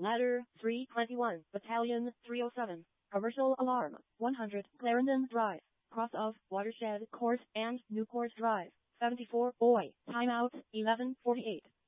Ladder 321, Battalion 307. Commercial alarm 100, Clarendon Drive, cross of Watershed Court and Newport Drive. 74 boy. Timeout 11:48.